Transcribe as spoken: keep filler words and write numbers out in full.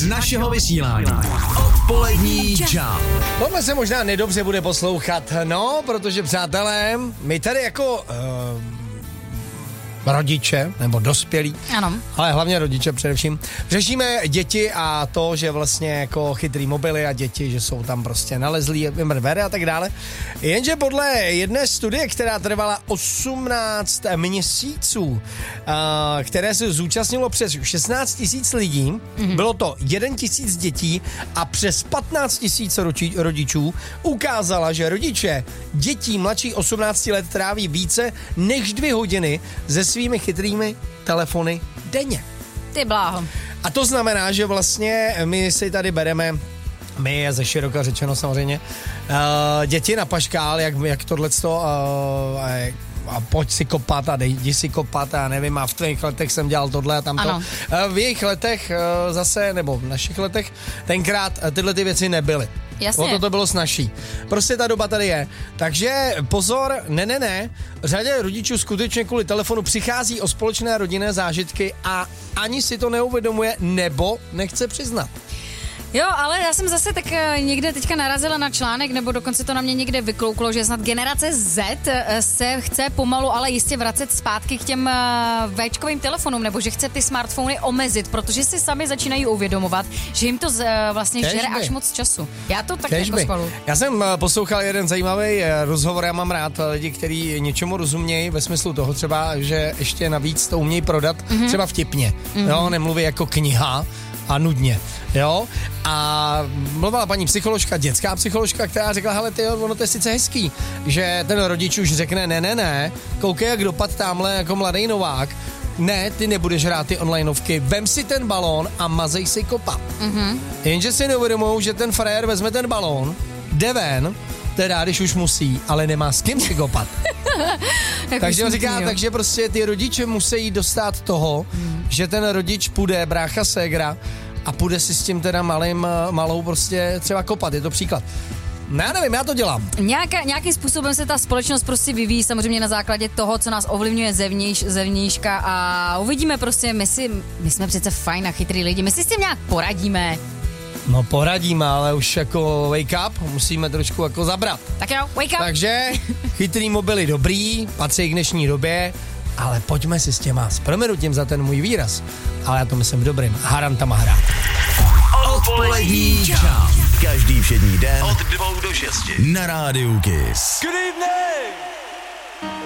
našeho vysílání. Odpolední čau. Tohle se možná nedobře bude poslouchat, no, protože přátelé, my tady jako uh, rodiče, nebo dospělí, ano. ale hlavně rodiče především, řešíme děti a to, že vlastně jako chytrý mobily a děti, že jsou tam prostě nalezlí, vymrvere a tak dále. Jenže podle jedné studie, která trvala osmnáct měsíců, uh, které se zúčastnilo přes šestnáct tisíc lidí, mm-hmm. bylo to jeden tisíc dětí a přes patnáct tisíc rodičů, ukázala, že rodiče dětí mladší osmnácti let tráví více než dvě hodiny ze svými chytrými telefony denně. Ty bláho. A to znamená, že vlastně my si tady bereme, my je ze široka řečeno samozřejmě, uh, děti na paškál, jak, jak tohleto uh, a, a pojď si kopat a dej, jdi si kopat a nevím, a v tvých letech jsem dělal tohle a tamto. Uh, v jejich letech uh, zase, nebo v našich letech, tenkrát uh, tyhle ty věci nebyly. Jasně. O to to bylo snazší. Prostě ta doba tady je. Takže pozor, ne, ne, ne. Řadě rodičů skutečně kvůli telefonu přichází o společné rodinné zážitky a ani si to neuvědomuje nebo nechce přiznat. Jo, ale já jsem zase tak někde teďka narazila na článek, nebo dokonce to na mě někde vyklouklo, že snad generace Z se chce pomalu, ale jistě vracet zpátky k těm véčkovým telefonům, nebo že chce ty smartfony omezit, protože si sami začínají uvědomovat, že jim to vlastně Kežby. žere až moc času. Já to tak Kežby. jako schvaluju. Já jsem poslouchal jeden zajímavý rozhovor, já mám rád lidi, kteří něčemu rozumějí ve smyslu toho třeba, že ještě navíc to umějí prodat mm-hmm. třeba vtipně. Mm-hmm. Jo, nemluví jako kniha a nudně, jo. A mluvila paní psycholožka, dětská psycholožka, která řekla, hele ty, ono to je sice hezký, že ten rodič už řekne, ne, ne, ne, koukej, jak dopad tamhle jako mladý Novák, ne, ty nebudeš hrát ty onlineovky, vem si ten balón a mazej si kopa. Mm-hmm. Jenže si neuvědomujou, že ten frajer vezme ten balón, jde ven, teda když už musí, ale nemá s kým si kopat. Takže on říká, takže prostě ty rodiče musí dostat toho, hmm. že ten rodič půjde, brácha, ségra, a půjde si s tím teda malým, malou prostě třeba kopat, je to příklad. No já nevím, já to dělám. Nějaká, nějakým způsobem se ta společnost prostě vyvíjí samozřejmě na základě toho, co nás ovlivňuje zevnějš, zevnějška a uvidíme prostě, my, si, my jsme přece fajn a chytrý lidi, my si s tím nějak poradíme. No poradíme, ale už jako wake up, musíme trošku jako zabrat. Tak jo, wake up. Takže chytrý mobily dobrý, patří k dnešní době, ale pojďme si s těma, s proměnutím za ten můj výraz, ale já to myslím dobrým, harantama hrát. Odpolední čau. Každý všední den od dvou do šesti na rádiu Kiss. Good evening.